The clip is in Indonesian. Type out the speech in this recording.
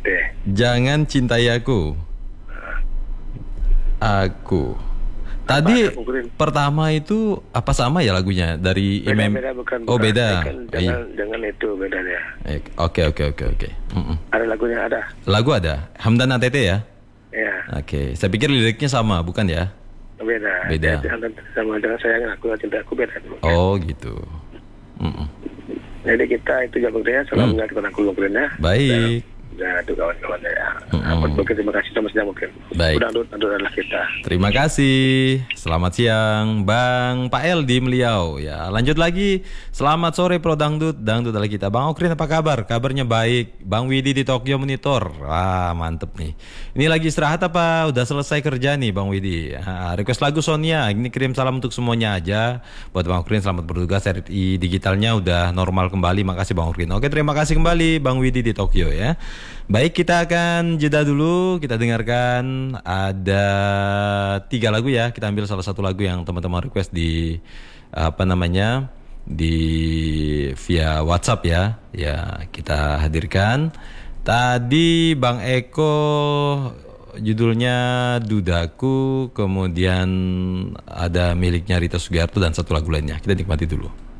Jangan cintai aku. Aku. Tadi pertama itu apa sama ya lagunya dari Imam? Beda, bukan. Oh beda. Jangan itu bedanya. Oke. Ada lagunya ada. Lagu ada. Hamdan ATT ya? Ya. Oke. Saya pikir liriknya sama, bukan ya? Beda. Sama dengan sayang aku, cinta aku beda. Oh gitu. Jadi kita itu jagoannya selalu mengaturkan aku logonya. Baik. Dan itu kawan-kawan ya. Terima kasih sama-sama mungkin. Baik. Udah adalah kita. Terima kasih. Selamat siang, Bang Pak El di Meliau. Ya, lanjut lagi. Selamat sore Pro Dangdut. Dangdut adalah kita. Bang Okrin apa kabar? Kabarnya baik. Bang Widi di Tokyo Monitor. Wah, mantep nih. Ini lagi istirahat apa? Udah selesai kerja nih, Bang Widi. Request lagu Sonia. Ini kirim salam untuk semuanya aja. Buat Bang Okrin selamat bertugas. RRI digitalnya udah normal kembali. Makasih Bang Okrin. Oke, terima kasih kembali Bang Widi di Tokyo ya. Baik, kita akan jeda dulu. Kita dengarkan ada 3 lagu ya. Kita ambil salah satu lagu yang teman-teman request di di via WhatsApp ya. Ya, kita hadirkan. Tadi Bang Eko judulnya Dudaku, kemudian ada miliknya Rita Sugiarto dan satu lagu lainnya. Kita nikmati dulu.